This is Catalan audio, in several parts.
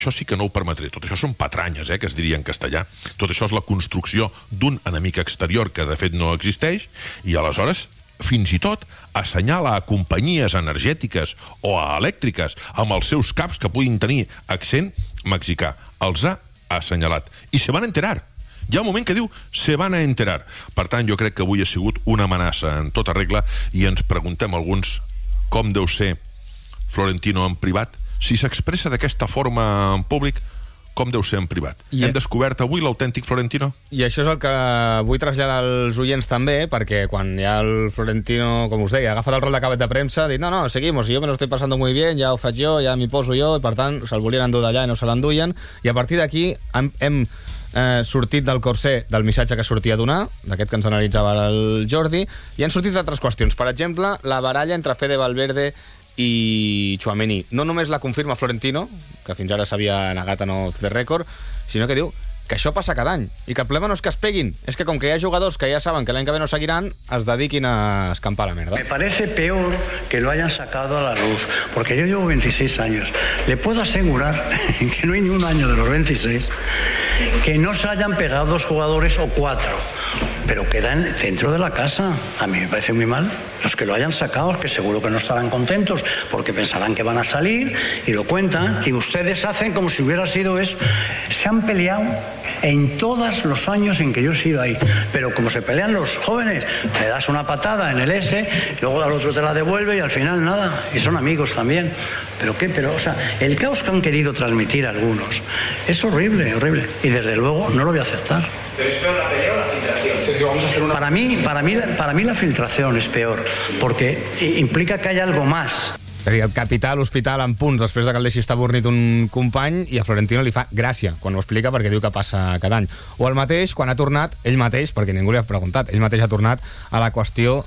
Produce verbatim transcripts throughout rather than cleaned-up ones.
Això sí que no ho permetré. Tot això són patranyes, eh, que es diria en castellà. Tot això és la construcció d'un enemic exterior que, de fet, no existeix, i aleshores, fins i tot, assenyala a companyies energètiques o a elèctriques amb els seus caps que puguin tenir accent mexicà. Els ha assenyalat. I se van enterar. Hi ha un moment que diu se van a enterar. Per tant, jo crec que avui ha sigut una amenaça en tota regla i ens preguntem alguns com deu ser Florentino en privat. Si s'expressa d'aquesta forma en públic, com deu ser en privat? I hem descobert avui l'autèntic Florentino? I això és el que vull traslladar als oients també, perquè quan ja el Florentino, com us deia, ha agafat el rol de cadet de premsa, ha dit, no, no, seguimos, yo me lo estoy pasando muy bien, ja ho faig jo, ja m'hi poso jo, i per tant se'l volien endur d'allà i no se l'enduien, i a partir d'aquí hem, hem eh, sortit del corser del missatge que sortia a donar, d'aquest que ens analitzava el Jordi, i han sortit d'altres qüestions. Per exemple, la baralla entre Fede Valverde i Tchouaméni no només la confirma Florentino, que fins ara s'havia negat a no off the record, sinó que diu que això passa cada any, i que el problema no és que es peguin, és que com que hi ha jugadors que ja saben que l'any que ve no seguiran, es dediquin a escampar la merda. Me parece peor que lo hayan sacado a la luz, porque yo llevo veintiséis años. Le puedo asegurar que no hay ni un año de los veintiséis que no se hayan pegado dos jugadores o cuatro, pero quedan dentro de la casa. A mí me parece muy mal. Los que lo hayan sacado, que seguro que no estarán contentos, porque pensarán que van a salir y lo cuentan, y ustedes hacen como si hubiera sido eso. Se han peleado en todos los años en que yo he sido ahí, pero como se pelean los jóvenes, le das una patada en el S, luego al otro te la devuelve y al final nada, y son amigos también. ¿Pero qué? Pero, o sea, el caos que han querido transmitir algunos es horrible, horrible, y desde luego no lo voy a aceptar. ¿Pero es peor la pelea o la filtración? Sergio, vamos a hacer una... Para mí, para mí, para mí la filtración es peor, porque implica que hay algo más. El capità a l'hospital en punts després de que el deixi estar avorrit un company, i a Florentino li fa gràcia quan ho explica, perquè diu que passa cada any. O el mateix quan ha tornat, ell mateix, perquè ningú li ha preguntat, ell mateix ha tornat a la qüestió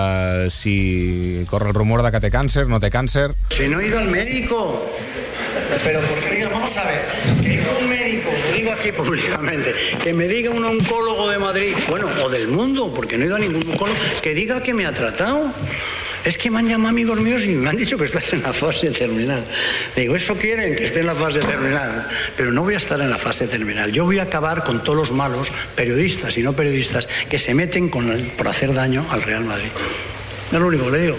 de si corre el rumor de que té càncer, no té càncer... Si no he ido al médico... Pero porque diga, vamos a ver, que diga un médico, lo digo aquí públicamente, que me diga un oncólogo de Madrid, bueno, o del mundo, porque no he ido a ningún oncólogo, que diga que me ha tratado. Es que me han llamado amigos míos y me han dicho que estás en la fase terminal. Digo, eso quieren, que esté en la fase terminal, pero no voy a estar en la fase terminal. Yo voy a acabar con todos los malos, periodistas y no periodistas, que se meten con el, por hacer daño al Real Madrid. Es lo único que le digo.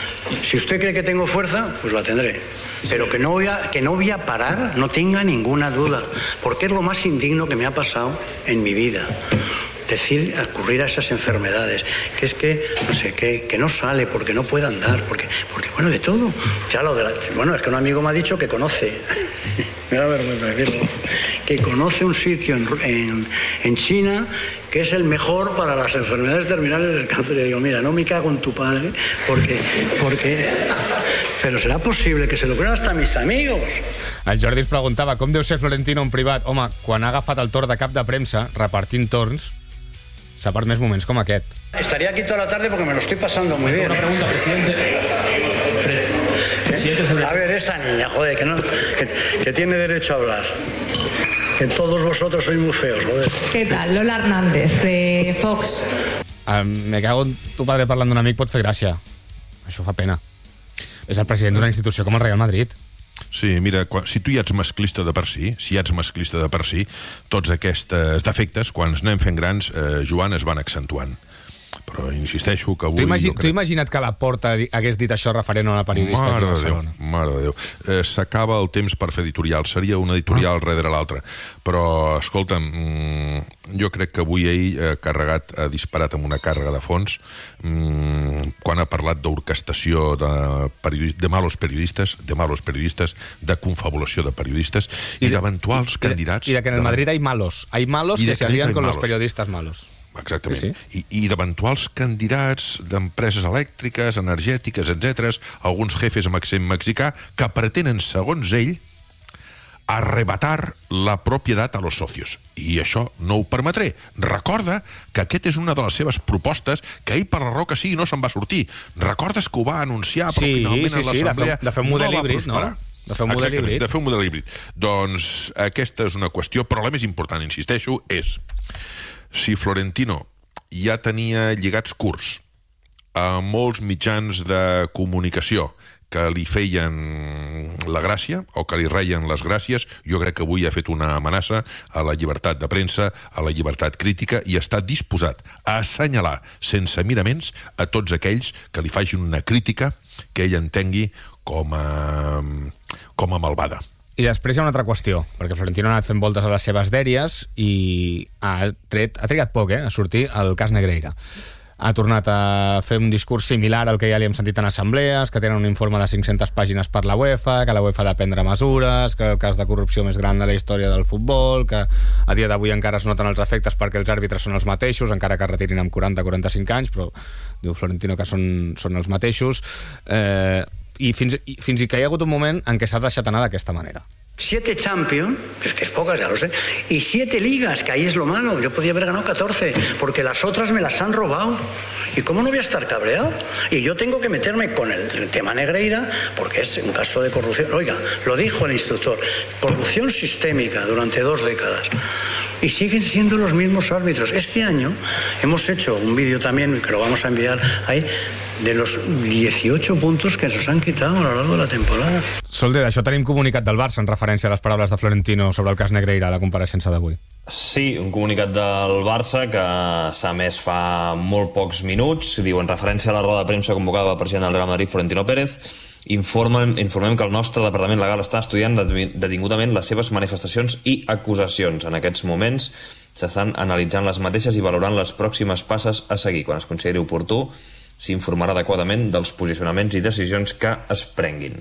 Si usted cree que tengo fuerza, pues la tendré. Pero que no voy a, que no voy a parar, no tenga ninguna duda, porque es lo más indigno que me ha pasado en mi vida. Decir, ocurrir a esas enfermedades, que es que, no sé, que, que no sale porque no puede andar, porque, porque bueno, de todo. Ya lo de la, bueno, es que un amigo me ha dicho que conoce, me da vergüenza decirlo, que conoce un sitio en, en, en China que es el mejor para las enfermedades terminales del cáncer. Y digo, mira, no me cago en tu padre, porque, porque... Però serà possible que se lo crean hasta mis amigos. El Jordi es preguntava com deu ser Florentino en privat. Home, quan ha agafat el torn de cap de premsa, repartint torns, s'ha part més moments com aquest. Estaría aquí toda la tarde porque me lo estoy pasando muy bien. Una pregunta, presidente. Presidente, a ver, esa niña, joder, que, no, que, que tiene derecho a hablar. Que todos vosotros sois muy feos, joder. ¿Qué tal? Lola Hernández, de Fox. Uh, me cago en tu padre parlant d'un amic pot fer gràcia. Això fa pena. És el president d'una institució com el Real Madrid. Sí, mira, quan, si tu ja ets masclista de per si, si ja ets masclista de per si, tots aquests defectes, quan ens anem fent grans, eh, Joan, es van accentuant. Però insisteixo que avui... Tu, imagi crec... tu imagina't que la Porta hagués dit això referent a una periodista mare de Barcelona. Déu, mare de Déu. Eh, S'acaba el temps per fer editorial. Seria una editorial ah. rere l'altra. Però, escolta'm, mm, jo crec que avui ell ha carregat, ha disparat amb una càrrega de fons mm, quan ha parlat d'orquestació de, de malos periodistes, de malos periodistes, de confabulació de periodistes i, i d'eventuals candidats... I de que en el Madrid hay malos. Hay malos que se alían con los periodistas malos. Exactament. Sí, sí. I, i d'eventuals candidats d'empreses elèctriques, energètiques, etcètera, alguns jefes amb accent mexicà, que pretenen, segons ell, arrebatar la propietat a los socios. I això no ho permetré. Recorda que aquest és una de les seves propostes que ell per la raó que sigui no se'n va sortir. Recordes que ho va anunciar, però sí, finalment sí, en l'assemblea sí, de fer un model no híbrid, no? De fer un model Exactament, híbrid. de fer un model híbrid. Doncs aquesta és una qüestió, però la més important, insisteixo, és si Florentino ja tenia lligats curts a molts mitjans de comunicació que li feien la gràcia o que li reien les gràcies, jo crec que avui ha fet una amenaça a la llibertat de premsa, a la llibertat crítica, i està disposat a assenyalar sense miraments a tots aquells que li facin una crítica que ell entengui com a, com a malvada. I després hi ha una altra qüestió, perquè Florentino ha anat fent voltes a les seves dèries i ha, tret, ha trigat poc eh, a sortir el cas Negreira. Ha tornat a fer un discurs similar al que ja li hem sentit en assemblees, que tenen un informe de cinc-centes pàgines per la UEFA, que la UEFA ha de prendre mesures, que el cas de corrupció més gran de la història del futbol, que a dia d'avui encara es noten els efectes perquè els àrbitres són els mateixos, encara que es retirin amb quaranta a quaranta-cinc anys, però diu Florentino que són, són els mateixos. Eh, i, fins, i fins i que hi ha hagut un moment en què s'ha deixat anar d'aquesta manera. Siete Champions, es que es pocas, ya lo sé, y siete ligas, que ahí es lo malo. Yo podía haber ganado catorce, porque las otras me las han robado. ¿Y cómo no voy a estar cabreado? Y yo tengo que meterme con el, el tema Negreira, porque es un caso de corrupción. Oiga, lo dijo el instructor, corrupción sistémica durante dos décadas. Y siguen siendo los mismos árbitros. Este año hemos hecho un vídeo también, que lo vamos a enviar ahí, de los dieciocho puntos que nos han quitado a lo largo de la temporada. Solder, això tenim comunicat del Barça en referència a les paraules de Florentino sobre el cas Negreira a la compareixença d'avui. Sí, un comunicat del Barça que s'ha emès fa molt pocs minuts. Diu, en referència a la roda de premsa convocada pel president del Real Madrid, Florentino Pérez, informem, informem que el nostre departament legal està estudiant detingudament les seves manifestacions i acusacions. En aquests moments s'estan analitzant les mateixes i valorant les pròximes passes a seguir. Quan es consideri oportú, s'informarà adequadament dels posicionaments i decisions que es prenguin.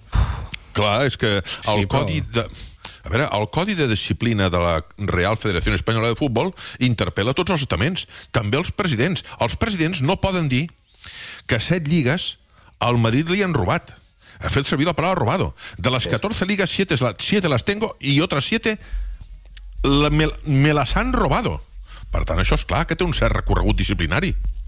Clar, és que el sí, codi de... A veure, el Codi de Disciplina de la Real Federació Espanyola de Futbol interpel·la tots els estaments, també els presidents. Els presidents no poden dir que set lligues al Madrid li han robat. Ha fet servir la paraula robado. De les catorze ligas, siete, siete las tengo y otras siete la, me, me las han robado. Per tant, això és clar que té un cert recorregut disciplinari.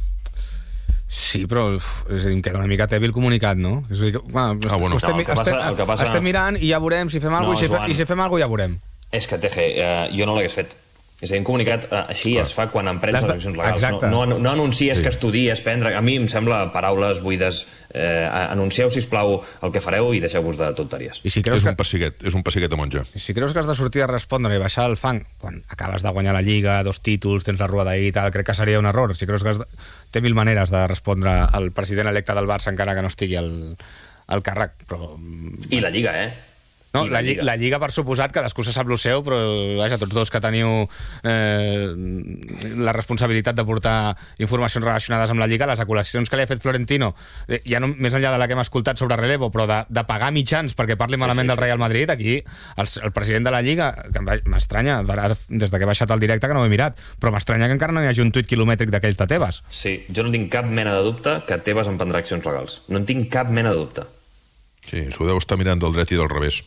Sí, però és a dir, queda una mica tèbil comunicat, no? És a dir, bueno, ah, bueno. estem, No, el que passa- estem, el que passa- estem mirant i ja veurem si fem alguna No, cosa, i, si fe, Joan. i si fem alguna cosa ja veurem. És que, Teje, eh, jo no l'hagués fet. És a dir, un comunicat eh, així es fa quan en prens L'has les de- accions legals. Exacte. No, no, no anuncies Sí. que estudies, prendre... A mi em sembla paraules buides. Eh, anuncieu, sisplau, el que fareu i deixeu-vos de tonteries. I si creus És que... un pessiguet, és un pessiguet de monja. Si creus que has de sortir a respondre i baixar el fang quan acabes de guanyar la Lliga, dos títols, tens la rua d'ahir i tal, crec que seria un error. Si creus que has de... té mil maneres de respondre al president electe del Barça encara que no estigui al, al càrrec, però... I la Lliga, eh? No, I la, Lliga. la Lliga, per suposat, cadascú se sap lo seu, però vaja, tots dos que teniu eh, la responsabilitat de portar informacions relacionades amb la Lliga, les acusacions que li ha fet Florentino, eh, ja no, més enllà de la que hem escoltat sobre relevo, però de, de pagar mitjans perquè parli malament sí, sí, del Real Madrid, aquí el, el president de la Lliga, que m'estranya, des de que he baixat el directe que no ho he mirat, però m'estranya que encara no hi hagi un tuit quilomètric d'aquells de Tebas. Sí, jo no tinc cap mena de dubte que Tebas em prendrà accions legals. No en tinc cap mena de dubte. Sí, s'ho deu estar mirant del dret i del revés.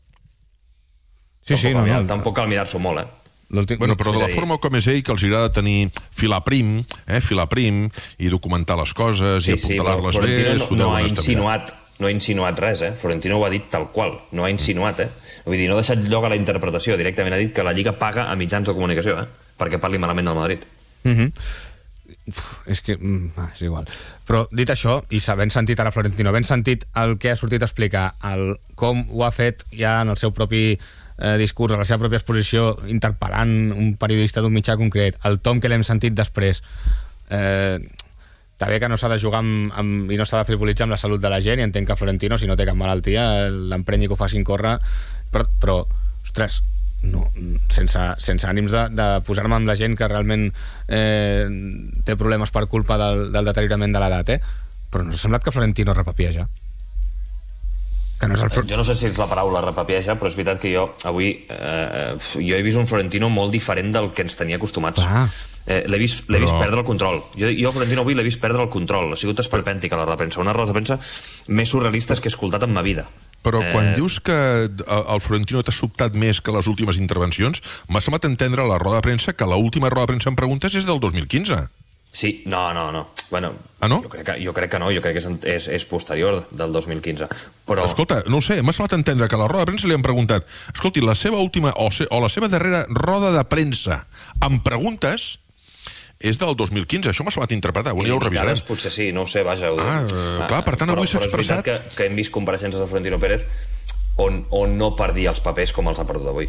Sí, tampoc sí, no, cal, no. tampoc cal mirar-s'ho molt, eh? Bueno, però de la forma com és ell, que els agrada tenir filar prim, eh, filar prim, i documentar les coses, Sí, i sí, però apuntalar-les bé, Florentino s'ho no, no deuen ha estar mirant. insinuat no ha insinuat res, eh? Florentino ho ha dit tal qual, no ha insinuat, eh? Vull dir, no ha deixat lloc a la interpretació, directament ha dit que la Lliga paga a mitjans de comunicació, eh? Perquè parli malament del Madrid. Mhm. Uf, és que... Mm, ah, és igual. Però, dit això, i sabent sentit ara Florentino, ben sentit el que ha sortit a explicar, el com ho ha fet ja en el seu propi eh, discurs, a la seva pròpia exposició, interpel·lant un periodista d'un mitjà concret, el tom que l'hem sentit després, eh, està bé que no s'ha de jugar amb, amb, i no s'ha de frivolitzar amb la salut de la gent, i entenc que Florentino, si no té cap malaltia, l'emprenyi que ho facin córrer, però, però ostres, no, sense, sense ànims de, de posar-me amb la gent que realment eh, té problemes per culpa del, del deteriorament de l'edat, eh? Però no s'ha semblat que Florentino repapieja? Que no és el Fl... Jo no sé si és la paraula repapieja, però és veritat que jo avui eh, jo he vist un Florentino molt diferent del que ens tenia acostumats. Ah. Eh, l'he vist, l'he Però- vist perdre el control. Jo, jo Florentino avui l'he vist perdre el control. Ha sigut esperpèntic a la roda de premsa. Una roda de premsa més surrealistes que he escoltat en ma vida. Però quan Eh, dius que el Florentino t'ha sobtat més que les últimes intervencions, m'ha semblat entendre a la roda de premsa que l'última roda de premsa en preguntes és del dos mil quinze. Sí, no, no, no. Bueno, Ah, no? Jo crec que, jo crec que no, jo crec que és, és, és posterior del dos mil quinze. Però... Escolta, no ho sé, m'ha semblat entendre que a la roda de premsa li han preguntat escolti, la seva última o, se, o la seva darrera roda de premsa amb preguntes és del dos mil quinze, això m'ha semblat interpretar, avui ja ho revisarem. Potser sí, no ho sé, vaja. Ah, clar, per tant, avui s'ha expressat... Però és veritat que, que hem vist compareixences de Florentino Pérez on, on no perdia els papers com els ha perdut avui.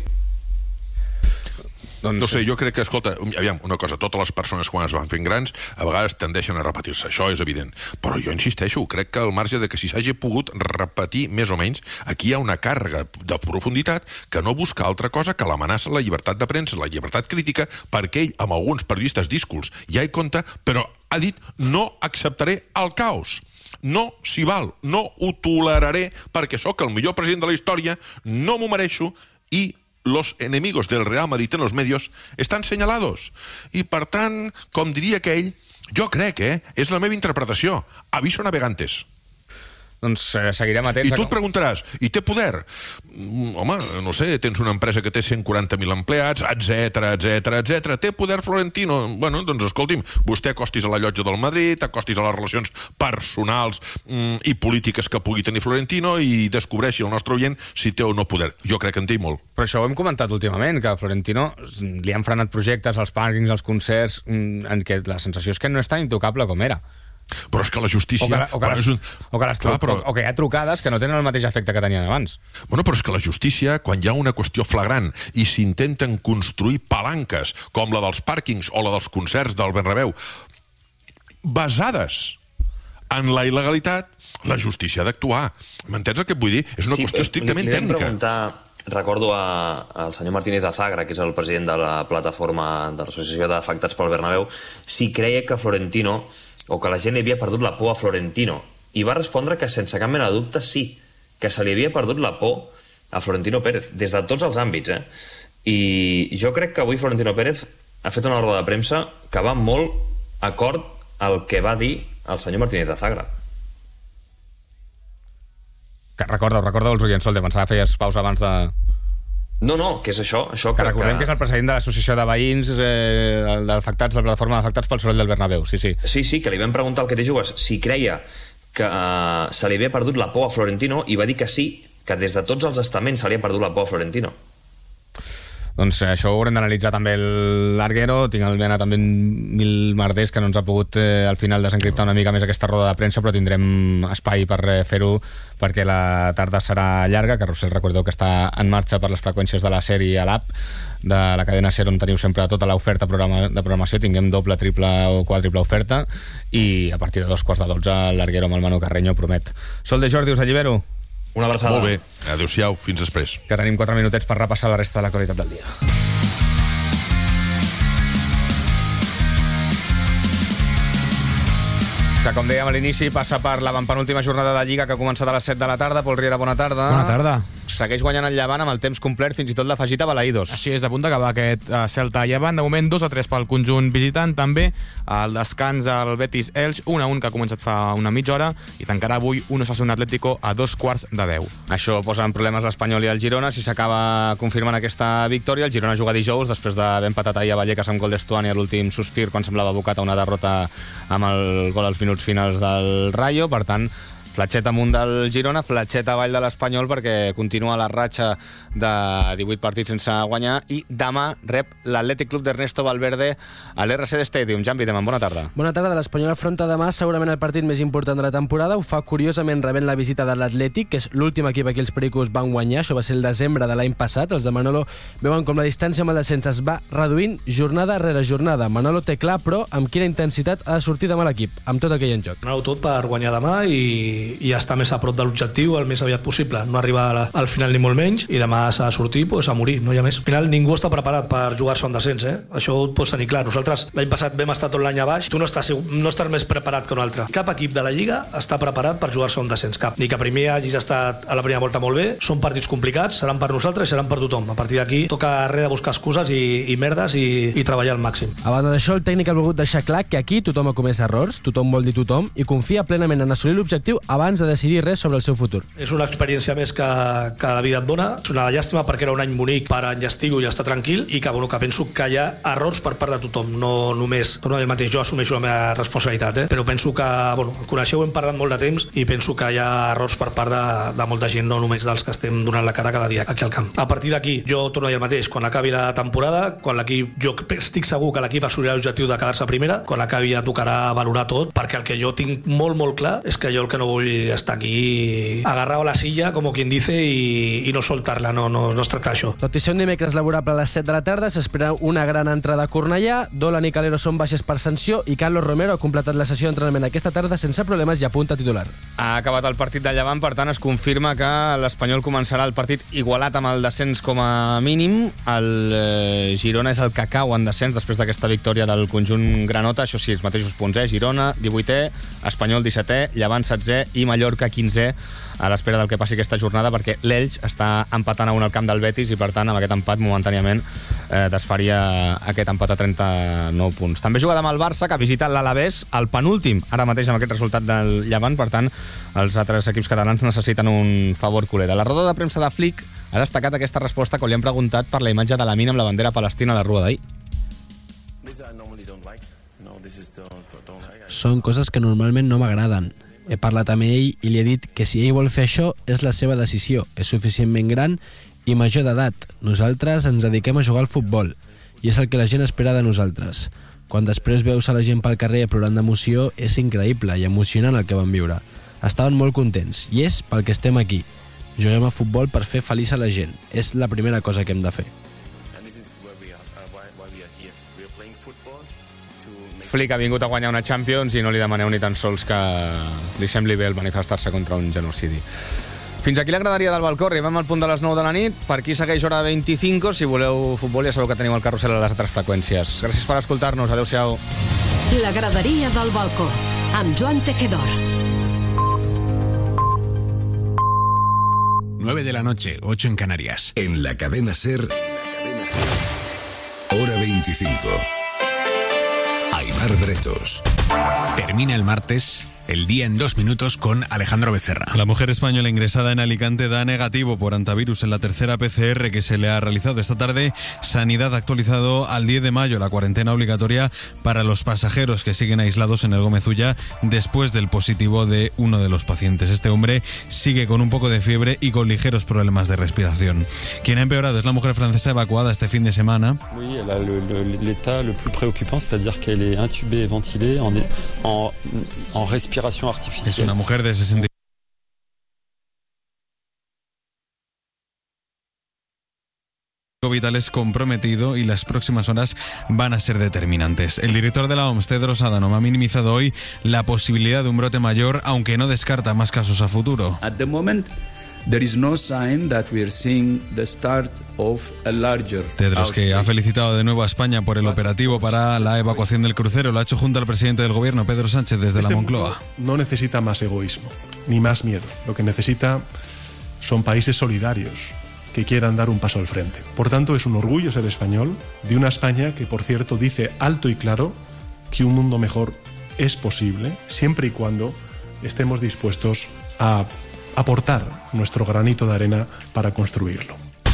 Doncs... No sé, jo crec que, escolta, aviam, una cosa, totes les persones quan es van fent grans a vegades tendeixen a repetir-se, això és evident, però jo insisteixo, crec que al marge de que si s'hagi pogut repetir més o menys, aquí hi ha una càrrega de profunditat que no busca altra cosa que l'amenaça la llibertat de premsa, la llibertat crítica, perquè ell, amb alguns periodistes díscols, ja hi compta, però ha dit no acceptaré el caos. No s'hi val, no ho toleraré perquè sóc el millor president de la història, no m'ho mereixo i los enemigos del Real Madrid en los medios están señalados. I, per tant, com diria aquell, jo crec, eh, és la meva interpretació, aviso navegantes. Doncs eh, seguirem atents. I tu et preguntaràs, i té poder? Mm, home, no sé, tens una empresa que té cent quaranta mil empleats, etcètera, etcètera, etcètera. Té poder Florentino? Bueno, doncs escolti'm, vostè acostis a la llotja del Madrid, acostis a les relacions personals mm, i polítiques que pugui tenir Florentino i descobreixi el nostre oient si té o no poder. Jo crec que en té molt. Però això ho hem comentat últimament, que a Florentino li han frenat projectes, els pàrquings, els concerts, en què la sensació és que no és tan intocable com era. Però és que la justícia... O que, o que, les, un... o que, les, Clar, però... o que hi ha trucades que no tenen el mateix efecte que tenien abans. Bueno, però és que la justícia, quan hi ha una qüestió flagrant i s'intenten construir palanques, com la dels pàrquings o la dels concerts del Bernabéu, basades en la il·legalitat, la justícia ha d'actuar. M'entens el que et vull dir? És una sí, qüestió estrictament li, li tècnica. Preguntar, recordo a, al senyor Martínez Azagra, que és el president de la plataforma de l'Associació d'Afectats pel Bernabéu, si creia que Florentino... o que la gent li havia perdut la por a Florentino. I va respondre que sense cap mena de dubte sí, que se li havia perdut la por a Florentino Pérez, des de tots els àmbits. Eh? I jo crec que avui Florentino Pérez ha fet una roda de premsa que va molt acord al que va dir el senyor Martínez Azagra. Recorda, recorda els oients, Sol, de pensar que feies pausa abans de... No, no, que és això. això que que, recordem que... que és el president de l'associació de veïns eh, d'afectats, la plataforma d'afectats pel soroll del Bernabéu, sí, sí. Sí, sí, que li vam preguntar al que te jugues si creia que uh, se li havia perdut la por a Florentino i va dir que sí, que des de tots els estaments se li ha perdut la por a Florentino. Doncs eh, això ho haurem d'analitzar també l'Arguero. Tinc el Mena també mil merders que no ens ha pogut eh, al final desencriptar una mica més aquesta roda de premsa, però tindrem espai per eh, fer-ho perquè la tarda serà llarga. Carrusel, recordeu que està en marxa per les freqüències de la sèrie a l'app de la cadena SER, on teniu sempre tota l'oferta programa, de programació. Tinguem doble, triple o quàdruple oferta i a partir de dos quarts de dotze l'Arguero amb el Manu Carreño promet. Sol de Jordi, us allibero. Una abraçada. Molt bé. Adéu-siau. Fins després. Que tenim quatre minutets per repassar la resta de l'actualitat del dia. Que, com dèiem a l'inici, passa per la penúltima jornada de Lliga que ha començat a les set de la tarda. Pol Riera, bona tarda. Bona tarda. Segueix guanyant el Llevant amb el temps complet, fins i tot l'afegit a Balaïdos. Així és, a punt d'acabar aquest uh, Celta-Llevant. De moment dos a tres pel conjunt visitant. També al descans el Betis-Elx, un a un que ha començat fa una mitja hora, i tancarà avui un Osasuna Atlético a dos quarts de deu. Això posa en problemes l'Espanyol i el Girona. Si s'acaba confirmant aquesta victòria, el Girona juga dijous, després d'haver empatat ahir a Vallecas amb gol d'Estuani a l'últim sospir, quan semblava abocat a una derrota amb el gol als minuts finals del Rayo. Per tant, fletxeta amunt del Girona, fletxeta avall de l'Espanyol, perquè continua la ratxa de divuit partits sense guanyar, i demà rep l'Atlètic Club d'Ernesto Valverde a l'R C D Stadium. Jan Videm, bona tarda. Bona tarda. L'Espanyol afronta demà segurament el partit més important de la temporada. Ho fa curiosament rebent la visita de l'Atlètic, que és l'últim equip a qui els Pericos van guanyar. Això va ser el desembre de l'any passat. Els de Manolo veuen com la distància amb el descens es va reduint jornada rere jornada. Manolo té clar, però, amb quina intensitat ha de sortir demà l'equip, amb tot aquell en joc. Aneu tot per guanyar demà i i estar més a prop de l'objectiu el més aviat possible, no arribar a la, al final ni molt menys, i demà s'ha de sortir pues, a morir, no hi ha més. Al final ningú està preparat per jugar-se un descens, eh? Això ho pots tenir clar. Nosaltres l'any passat vam estar tot l'any a baix, tu no estàs, no estàs més preparat que un altre. Cap equip de la Lliga està preparat per jugar-se un descens, cap. Ni que primer hagis estat a la primera volta molt bé, són partits complicats, seran per nosaltres i seran per tothom. A partir d'aquí toca res de buscar excuses i, i merdes i, i treballar al màxim. A banda d'això, el tècnic ha volgut deixar clar que aquí tothom ha comès errors, tothom vol dir tothom, i confia plenament en assolir l'objectiu abans de decidir res sobre el seu futur. És una experiència més que, que la vida et dona. És una llàstima perquè era un any bonic per enllestir-ho i estar tranquil, i que, bueno, que penso que hi ha errors per part de tothom, no només, torno a dir el mateix, jo assumeixo la meva responsabilitat, eh? Però penso que, bueno, el coneixeu, hem parlat molt de temps, i penso que hi ha errors per part de, de molta gent, no només dels que estem donant la cara cada dia aquí al camp. A partir d'aquí, jo torno a dir el mateix, quan acabi la temporada, quan l'equip, jo estic segur que l'equip assolirà l'objectiu de quedar-se a primera, quan acabi ja tocarà valorar tot, perquè el que jo tinc molt, molt clar és que jo el que no vull estar aquí agarrado a la silla, com quien dice, i, i no soltar-la, no, no, no es tracta d'això. Tot i ser un dimecres laborable a les set de la tarda, s'espera una gran entrada a Cornellà. Dolan i Calero són baixes per sanció i Carlos Romero ha completat la sessió d'entrenament aquesta tarda sense problemes i apunta titular. Ha acabat el partit de Llevant, per tant es confirma que l'Espanyol començarà el partit igualat amb el descens com a mínim. El eh, Girona és el que cau en descens després d'aquesta victòria del conjunt granota. Això sí, els mateixos punts, eh? Girona, divuitè, Espanyol, dissetè, Llevant, setzè i Mallorca, quinzè, a l'espera del que passi aquesta jornada, perquè l'Elx està empatant a un al camp del Betis i, per tant, amb aquest empat, momentàniament, eh, desfaria aquest empat a trenta-nou punts. També juga demà el Barça, que visita l'Alavés, el penúltim, ara mateix amb aquest resultat del Llevant. Per tant, els altres equips catalans necessiten un favor culer. A la roda de premsa de Flick ha destacat aquesta resposta quan li han preguntat per la imatge de la mina amb la bandera palestina a la rua d'ahir. Són coses que normalment no m'agraden. He parlat amb ell i li he dit que si ell vol fer això és la seva decisió, és suficientment gran i major d'edat. Nosaltres ens dediquem a jugar al futbol i és el que la gent espera de nosaltres. Quan després veus a la gent pel carrer plorant d'emoció, és increïble i emocionant el que van viure. Estaven molt contents i és pel que estem aquí. Juguem a futbol per fer feliç a la gent. És la primera cosa que hem de fer. Flick ha vingut a guanyar una Champions i no li demaneu ni tan sols que li sembli bé el manifestar-se contra un genocidi. Fins aquí la graderia del balcó. Arribem al punt de les nou de la nit. Per aquí segueix hora vint-i-cinc. Si voleu futbol ja sabeu que teniu el carrusel a les altres freqüències. Gràcies per escoltar-nos. Adéu-siau. La graderia del balcó amb Joan Tejedor. nueve de la noche, ocho en Canarias. En la cadena SER, hora veinticinco. Aimar Bretos. Termina el martes, el día en dos minutos con Alejandro Becerra. La mujer española ingresada en Alicante da negativo por antivirus en la tercera P C R que se le ha realizado esta tarde. Sanidad ha actualizado al diez de mayo la cuarentena obligatoria para los pasajeros que siguen aislados en el Gómez Ulla después del positivo de uno de los pacientes. Este hombre sigue con un poco de fiebre y con ligeros problemas de respiración. Quien ha empeorado es la mujer francesa evacuada este fin de semana. Oui, elle a le, le, l'état le plus préoccupant, c'est-à-dire qu'elle est intubée et ventilée en, en, en respiration. Es una mujer de sesenta y cinco vitales comprometido y las próximas horas van a ser determinantes. El director de la O M S, Tedros Adhanom, ha minimizado hoy la posibilidad de un brote mayor, aunque no descarta más casos a futuro. At the moment, there is no sign that we are seeing the start of a larger Tedros, que ha felicitado de nuevo a España por el operativo para la evacuación del crucero, lo ha hecho junto al presidente del gobierno, Pedro Sánchez, desde este la Moncloa. No necesita más egoísmo, ni más miedo. Lo que necesita son países solidarios que quieran dar un paso al frente. Por tanto, es un orgullo ser español, de una España que, por cierto, dice alto y claro que un mundo mejor es posible, siempre y cuando estemos dispuestos a aportar nuestro granito de arena para construirlo.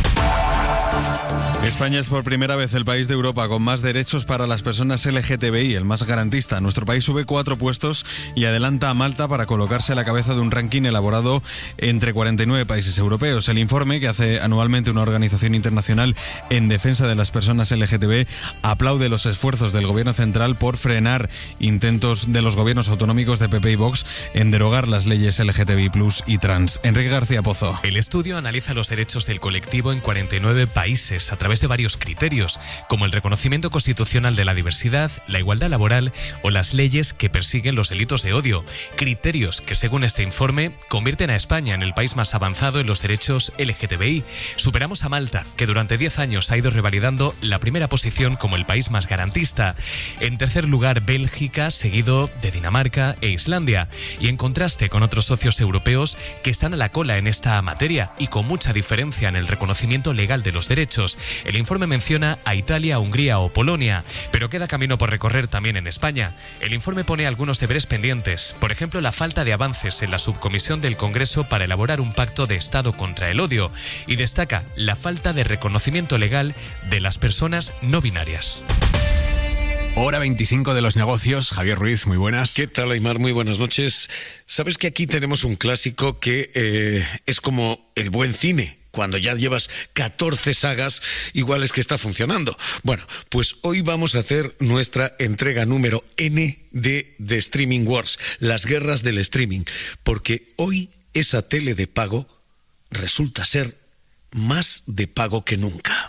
España es por primera vez el país de Europa con más derechos para las personas L G T B I, el más garantista. Nuestro país sube cuatro puestos y adelanta a Malta para colocarse a la cabeza de un ranking elaborado entre cuarenta y nueve países europeos. El informe, que hace anualmente una organización internacional en defensa de las personas L G T B, aplaude los esfuerzos del gobierno central por frenar intentos de los gobiernos autonómicos de P P y Vox en derogar las leyes L G T B I plus y trans. Enrique García Pozo. El estudio analiza los derechos del colectivo en cuarenta y nueve países a través de varios criterios, como el reconocimiento constitucional de la diversidad, la igualdad laboral o las leyes que persiguen los delitos de odio. Criterios que, según este informe, convierten a España en el país más avanzado en los derechos L G T B I. Superamos a Malta, que durante diez años ha ido revalidando la primera posición como el país más garantista. En tercer lugar, Bélgica, seguido de Dinamarca e Islandia. Y en contraste con otros socios europeos que están a la cola en esta materia y con mucha diferencia en el reconocimiento legal de los derechos. El informe menciona a Italia, Hungría o Polonia, pero queda camino por recorrer también en España. El informe pone algunos deberes pendientes, por ejemplo, la falta de avances en la subcomisión del Congreso para elaborar un pacto de Estado contra el odio, y destaca la falta de reconocimiento legal de las personas no binarias. Hora veinticinco de los negocios. Javier Ruiz, muy buenas. ¿Qué tal, Aimar? Muy buenas noches. Sabes que aquí tenemos un clásico que eh, es como el buen cine. Cuando ya llevas catorce sagas, igual es que está funcionando. Bueno, pues hoy vamos a hacer nuestra entrega número N de The Streaming Wars, las guerras del streaming, porque hoy esa tele de pago resulta ser más de pago que nunca.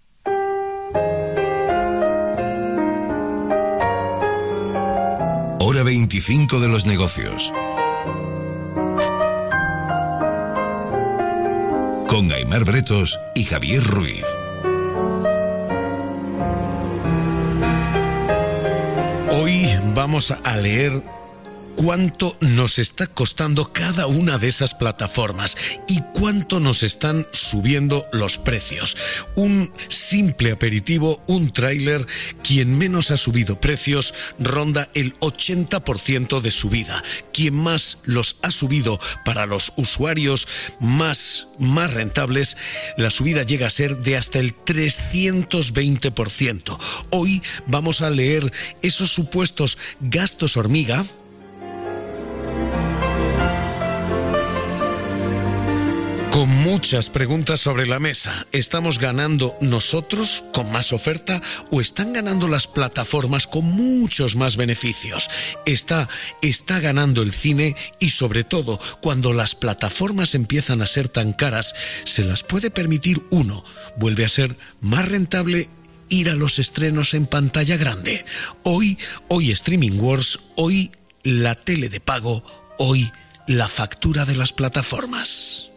Hora veinticinco de los negocios. Con Aimar Bretos y Javier Ruiz. Hoy vamos a leer cuánto nos está costando cada una de esas plataformas y cuánto nos están subiendo los precios. Un simple aperitivo, un tráiler, quien menos ha subido precios ronda el ochenta por ciento de subida. Quien más los ha subido para los usuarios más, más rentables, la subida llega a ser de hasta el trescientos veinte por ciento. Hoy vamos a leer esos supuestos gastos hormiga con muchas preguntas sobre la mesa. ¿Estamos ganando nosotros con más oferta o están ganando las plataformas con muchos más beneficios? ¿Está, está ganando el cine? Y sobre todo, cuando las plataformas empiezan a ser tan caras, ¿se las puede permitir uno? ¿Vuelve a ser más rentable ir a los estrenos en pantalla grande? Hoy, hoy Streaming Wars, hoy la tele de pago, hoy la factura de las plataformas.